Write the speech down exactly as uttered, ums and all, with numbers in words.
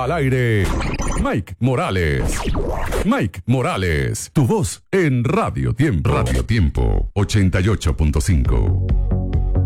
Al aire, Mike Morales. Mike Morales, tu voz en Radio Tiempo. Radio Tiempo, ochenta y ocho punto cinco.